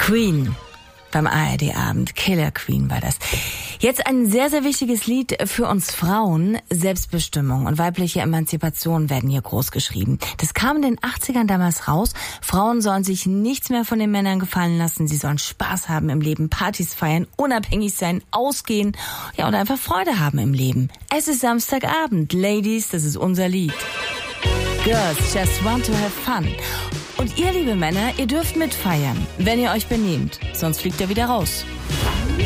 Queen beim ARD-Abend. Killer Queen war das. Jetzt ein sehr, sehr wichtiges Lied für uns Frauen. Selbstbestimmung und weibliche Emanzipation werden hier groß geschrieben. Das kam in den 80ern damals raus. Frauen sollen sich nichts mehr von den Männern gefallen lassen. Sie sollen Spaß haben im Leben, Partys feiern, unabhängig sein, ausgehen, ja, und einfach Freude haben im Leben. Es ist Samstagabend. Ladies, das ist unser Lied. Girls just want to have fun. Und ihr, liebe Männer, ihr dürft mitfeiern, wenn ihr euch benehmt. Sonst fliegt ihr wieder raus.